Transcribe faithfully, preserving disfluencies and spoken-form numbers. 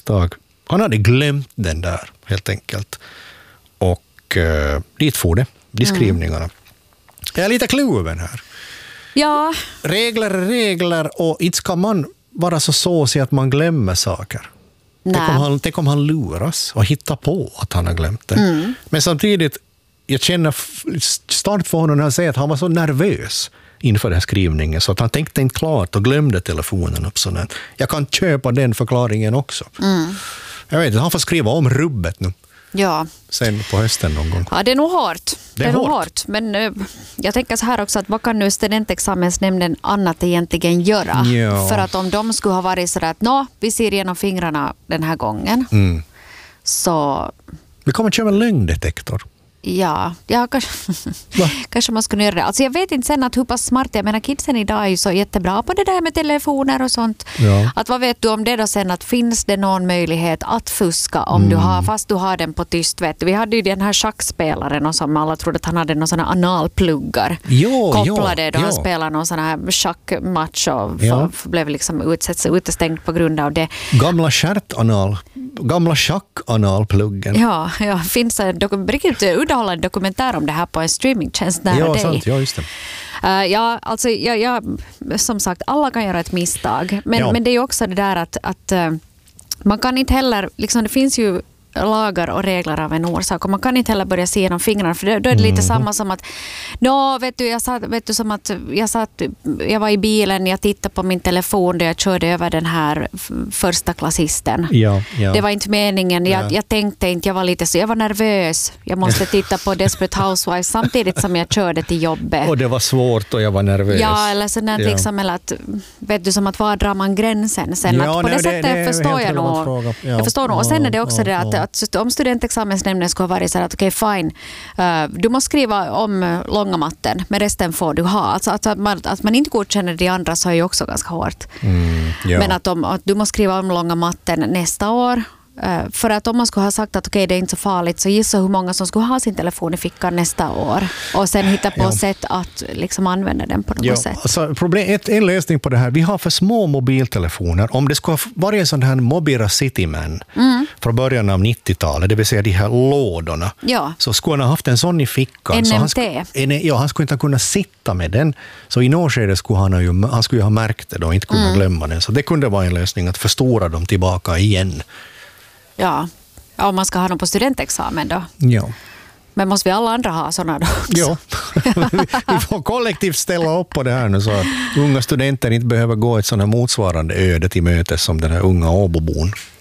misstag. Han hade glömt den där, helt enkelt. Och eh, dit får det, de skrivningarna. Mm. Jag är lite kluven här. Ja. Regler är regler, och inte ska man vara så såsig att man glömmer saker. Tänk om, han, tänk om han luras och hittar på att han har glömt det. Mm. Men samtidigt, jag känner starkt för honom när han säger att han var så nervös inför den här skrivningen så att han tänkte inte klart och glömde telefonen upp sådär. Jag kan köpa den förklaringen också. Mm. Jag vet inte, han får skriva om rubbet nu. Ja. Sen på hösten någon gång. Ja, det är nog hårt. Det är, det är hårt. nog hårt. Men uh, jag tänker så här också, att vad kan nu studentexamensnämnden annat egentligen göra? Ja. För att om de skulle ha varit så där att nå, vi ser igenom fingrarna den här gången. Mm. Så... Vi kommer att köra en lögndetektor. Ja, ja kanske, kanske man skulle göra det. Alltså jag vet inte sen att hur pass smart, jag menar kidsen idag är ju så jättebra på det där med telefoner och sånt. Ja. Att vad vet du om det då sen, att finns det någon möjlighet att fuska om mm. du har, fast du har den på tyst, vet du. Vi hade ju den här schackspelaren och som alla trodde att han hade någon sån här analpluggar jo, kopplade jo, då jo. han spelade någon sån här schackmatch och ja. blev liksom utsätts, utestängd på grund av det. Gamla stjärtanal, gamla schackanalpluggen. Ja, ja, finns en riktigt udahållande dokumentär om det här på en streamingtjänst nära ja, dig. Sant, ja, just det. Uh, ja, alltså, ja, ja, som sagt, alla kan göra ett misstag. Men, ja. men det är ju också det där att, att uh, man kan inte heller, liksom, det finns ju lagar och regler av en orsak och man kan inte heller börja se genom fingrarna, för då är det lite mm. samma som att nå, vet du, jag satt, vet du, som att jag satt, jag var i bilen, jag tittade på min telefon där jag körde över den här f- första klassisten. Ja, ja. Det var inte meningen, jag, ja. jag tänkte inte, jag var lite så, jag var nervös, jag måste titta på Desperate Housewives samtidigt som jag körde till jobbet. Och det var svårt och jag var nervös. Ja, eller sånt ja. liksom, eller att, vet du, som att var drar man gränsen sen, ja, att på nej, det sättet det, det förstår jag nog. Ja. Jag förstår nog. Och sen är det också ja, det att, ja. att om studentexamensnämnden skulle ha varit så att okej, okay, fine, uh, du måste skriva om långa matten, men resten får du ha. Alltså att, att, man, att man inte godkänner de andra så är ju också ganska hårt. Mm, ja. Men att, om, att du måste skriva om långa matten nästa år. Uh, för att om man skulle ha sagt att okej, okay, det är inte så farligt, så gissa hur många som skulle ha sin telefon i fickan nästa år. Och sen hitta på ja. sätt att liksom använda den på något ja. sätt. Alltså, problem, ett, en lösning på det här, vi har för små mobiltelefoner. Om det skulle ha varit en sån här Mobira Cityman mm. från början av nittiotalet, det vill säga de här lådorna, ja. så skulle han ha haft en sån i fickan. N M T. Så han, skulle, ja, han skulle inte kunna sitta med den. Så i något skede skulle han, ju, han skulle ju ha märkt det och inte kunna mm. glömma den. Så det kunde vara en lösning att förstora dem tillbaka igen. Ja, om man ska ha dem på studentexamen då. Ja. Men måste vi alla andra ha sådana då också? Ja, vi får kollektivt ställa upp på det här nu så att unga studenter inte behöver gå ett sådant här motsvarande öde till mötes som den här unga Åbobon.